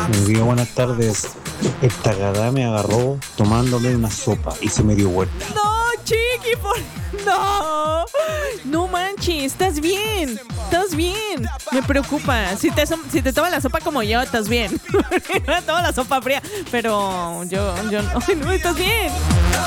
Digo, buenas tardes. Esta gada me agarró tomándome una sopa y se me dio vuelta. No, Chiqui, no. No manches, estás bien. Estás bien. Me preocupa. Si te tomas la sopa como yo, estás bien. Me tomo la sopa fría, pero yo no. Ay, no, estás bien.